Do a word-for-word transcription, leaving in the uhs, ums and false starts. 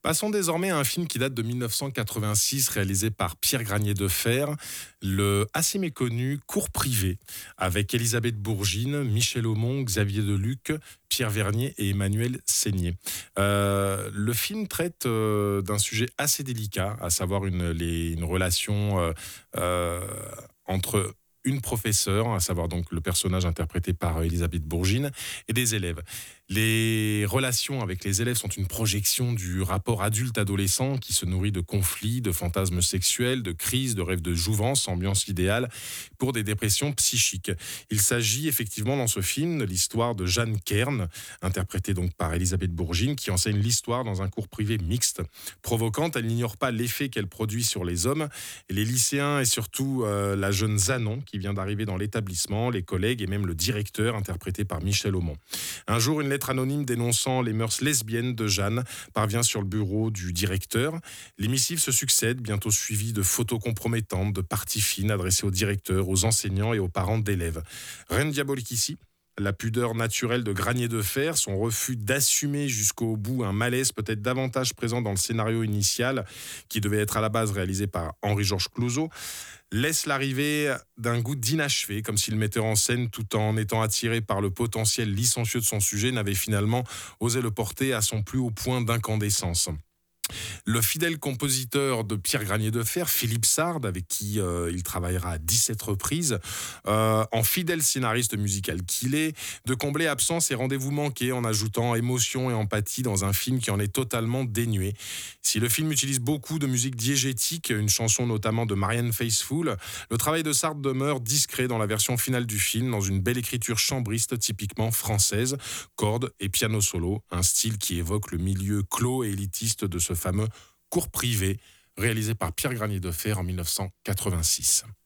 Passons désormais à un film qui date de dix-neuf cent quatre-vingt-six, réalisé par Pierre Granier de Fer, le assez méconnu Cours privé, avec Élisabeth Bourgine, Michel Aumont, Xavier Deluc, Pierre Vernier et Emmanuel Seigné. Euh, le film traite euh, d'un sujet assez délicat, à savoir une, les, une relation euh, euh, entre une professeure, à savoir donc le personnage interprété par Élisabeth Bourgine, et des élèves. Les relations avec les élèves sont une projection du rapport adulte-adolescent qui se nourrit de conflits, de fantasmes sexuels, de crises, de rêves de jouvence, ambiance idéale pour des dépressions psychiques. Il s'agit effectivement dans ce film de l'histoire de Jeanne Kern, interprétée donc par Élisabeth Bourgine, qui enseigne l'histoire dans un cours privé mixte. Provocante, elle n'ignore pas l'effet qu'elle produit sur les hommes, et les lycéens et surtout euh, la jeune Zanon qui vient d'arriver dans l'établissement, les collègues et même le directeur, interprété par Michel Aumont. Un jour, une lettre anonyme dénonçant les mœurs lesbiennes de Jeanne parvient sur le bureau du directeur. Les missives se succèdent, bientôt suivies de photos compromettantes, de parties fines adressées au directeur, aux enseignants et aux parents d'élèves. Rien de diabolique ici. La pudeur naturelle de Granier de Fer, son refus d'assumer jusqu'au bout un malaise peut-être davantage présent dans le scénario initial, qui devait être à la base réalisé par Henri-Georges Clouzot, laisse l'arrivée d'un goût d'inachevé, comme si le metteur en scène, tout en étant attiré par le potentiel licencieux de son sujet, n'avait finalement osé le porter à son plus haut point d'incandescence. Le fidèle compositeur de Pierre Granier de Fer, Philippe Sard, avec qui euh, il travaillera à dix-sept reprises, euh, en fidèle scénariste musical qu'il est, de combler absence et rendez-vous manqués en ajoutant émotion et empathie dans un film qui en est totalement dénué. Si le film utilise beaucoup de musique diégétique, une chanson notamment de Marianne Faithfull, le travail de Sard demeure discret dans la version finale du film, dans une belle écriture chambriste typiquement française, cordes et piano solo, un style qui évoque le milieu clos et élitiste de ce fameux Cours privé, réalisé par Pierre Granier de Fer en dix-neuf cent quatre-vingt-six.